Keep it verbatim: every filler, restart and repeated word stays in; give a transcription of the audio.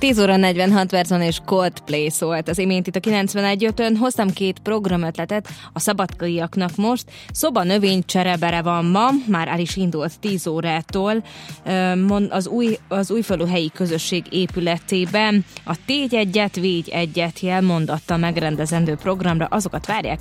tíz óra negyvenhat percon és Coldplay szólt az imént itt a kilencvenegy ötön. Hoztam két programötletet a szabadkaiaknak most. Szoba növény cserebere van ma, már el is indult tíz órától az, új, az újfalu helyi közösség épületében. A tégy egyet, végy egyet jelmondattal megrendezendő programra azokat várják,